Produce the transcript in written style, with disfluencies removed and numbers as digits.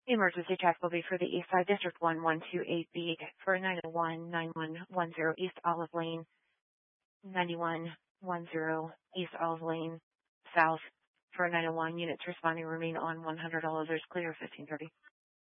Emergency check will be for the East Side District 1128B for 901-9110 East Olive Lane, 9110 East Olive Lane, South for 901. Units responding remain on $100. Clear 1530.